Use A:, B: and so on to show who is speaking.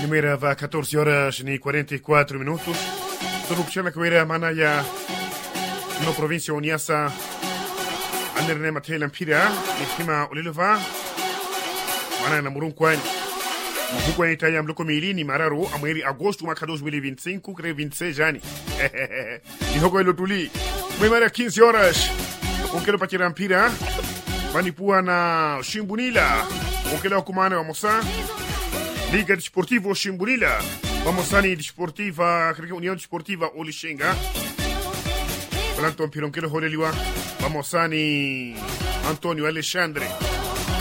A: Primeira va 14 horas ni 44 minutos. Torupchana kwera mana ya no provincia Uniasa andere matela mpira nikima ulilova mana na murunkwani mkukwa itaya mloko milini mararo amweri agosto mwaka 2025 kre 26 jani ihoko ilo tuli mwemara 15 horas ukelo pachira mpira manipua na Shimbunila ukelo kumana wa Mosa Liga Desportivo Shimbunila Vamosani Desportiva União Desportiva Olishenga Planto mpira ukelo holeliwa Vamosani Antonio Alexandre